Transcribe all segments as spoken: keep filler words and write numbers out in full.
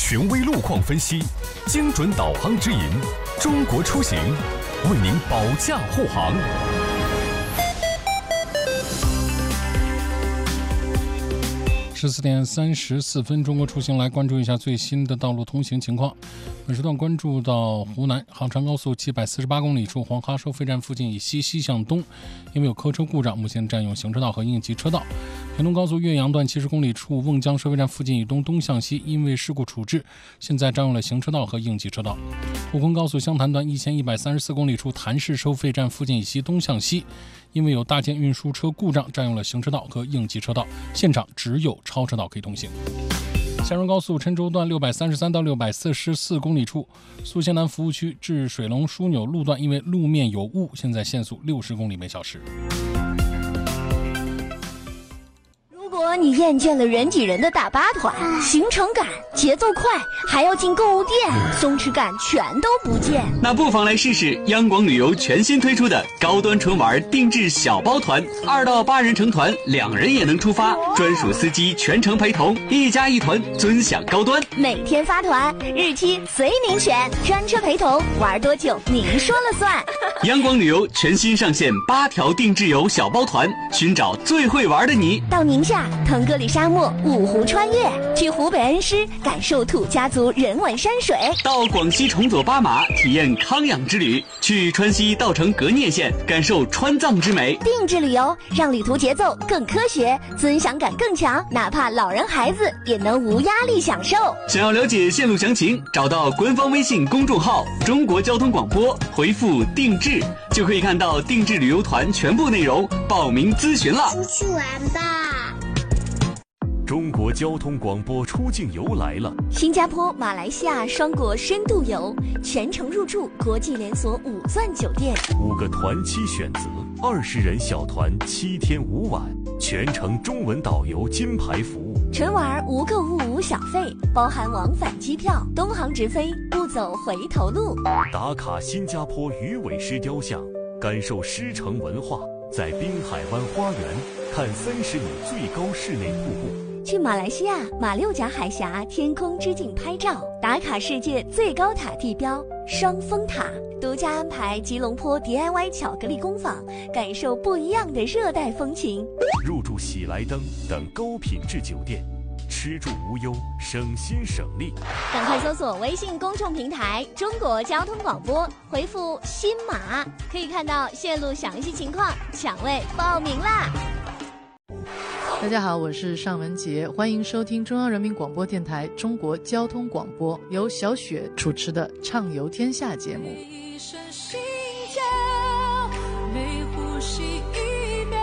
权威路况分析，精准导航指引，中国出行为您保驾护航。 十四点三十四分，中国出行来关注一下最新的道路通行情况。本时段关注到湖南杭长高速七百四十八公里处黄哈收费站附近以西西向东，因为有客车故障，目前占用行车道和应急车道。平东高速岳阳段七十公里处瓮江收费站附近以东东向西，因为事故处置，现在占用了行车道和应急车道。沪昆高速湘潭段一千一百三十四公里处谭市收费站附近以西东向西，因为有大件运输车故障，占用了行车道和应急车道，现场只有超车道可以通行。厦蓉高速郴州段六百三十三到六百四十四公里处，宿迁南服务区至水龙枢纽路段，因为路面有雾，现在限速六十公里每小时。 如果你厌倦了人挤人的大巴团，行程赶、节奏快，还要进购物店，松弛感全都不见， 那不妨来试试央广旅游全新推出的高端纯玩定制小包团，二到八人成团，两人也能出发，专属司机全程陪同，一家一团，尊享高端。 每天发团，日期随您选，专车陪同，玩多久您说了算。 央广旅游全新上线八条定制游小包团，寻找最会玩的你。 到宁夏腾格里沙漠五湖穿越，去湖北恩施感受土家族人文山水， 到广西崇左巴马体验康养之旅，去川西稻城格聂县感受川藏之美。 定制旅游让旅途节奏更科学，尊享感更强，哪怕老人孩子也能无压力享受。 想要了解线路详情，找到官方微信公众号中国交通广播，回复定制就可以看到定制旅游团全部内容，报名咨询了。 出去玩吧。 中国交通广播出境游来了！ 新加坡、马来西亚双国深度游，全程入住国际连锁五钻酒店， 五个团期选择，二十人小团，七天五晚，全程中文导游金牌服务。 纯玩无购物无小费，包含往返机票，东航直飞，不走回头路。 打卡新加坡鱼尾狮雕像，感受狮城文化，在滨海湾花园看三十米最高室内瀑布。 去马来西亚马六甲海峡天空之镜拍照，打卡世界最高塔地标双峰塔，独家安排吉隆坡 D I Y 巧克力工坊，感受不一样的热带风情。 入住喜来登等高品质酒店，吃住无忧，省心省力。 赶快搜索微信公众平台中国交通广播，回复新马，可以看到线路详细情况，抢位报名啦。 大家好，我是尚文杰，欢迎收听中央人民广播电台中国交通广播，由小雪主持的《畅游天下》节目。 一声心跳，每呼吸一秒。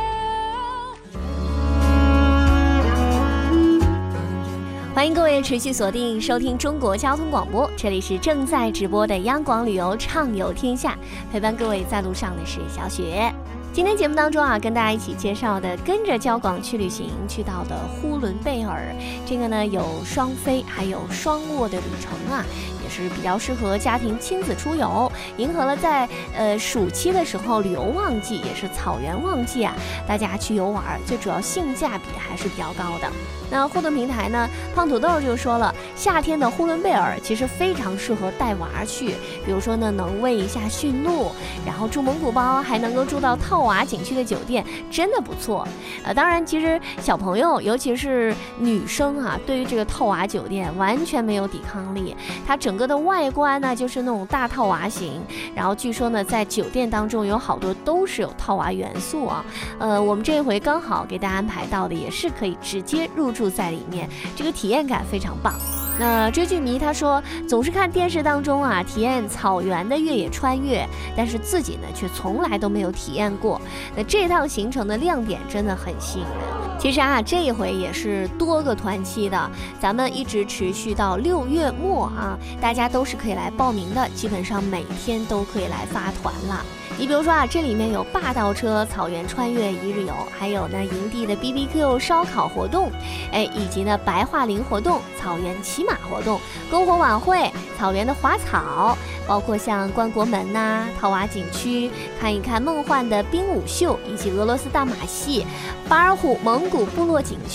欢迎各位持续锁定收听中国交通广播，这里是正在直播的央广旅游畅游天下，陪伴各位在路上的是小雪。今天节目当中啊，跟大家一起介绍的跟着交广去旅行去到的呼伦贝尔，这个呢有双飞还有双卧的旅程啊，也是比较适合家庭亲子出游，迎合了在呃暑期的时候旅游旺季，也是草原旺季啊，大家去游玩，最主要性价比还是比较高的。那互动平台呢，胖土豆就说了，夏天的呼伦贝尔其实非常适合带娃去，比如说呢能喂一下驯鹿，然后住蒙古包，还能够住到套娃景区的酒店，真的不错。呃，当然其实小朋友尤其是女生啊，对于这个套娃酒店完全没有抵抗力，它整个的外观呢就是那种大套娃型，然后据说呢在酒店当中有好多都是有套娃元素啊。呃，我们这一回刚好给大家安排到的也是可以直接入住在里面，这个体验感非常棒。那追剧迷他说，总是看电视当中啊体验草原的越野穿越，但是自己呢却从来都没有体验过。那这趟行程的亮点真的很吸引人。其实啊这一回也是多个团期的，咱们一直持续到六月末啊，大家都是可以来报名的，基本上每天都可以来发团了。你比如说啊，这里面有霸道车草原穿越一日游，还有呢营地的 B B Q 烧烤活动，哎，以及呢白桦林活动、草原骑马活动、篝火晚会、草原的滑草，包括像关国门呐、啊、套娃景区，看一看梦幻的冰舞秀，以及俄罗斯大马戏、巴尔虎蒙古部落景区。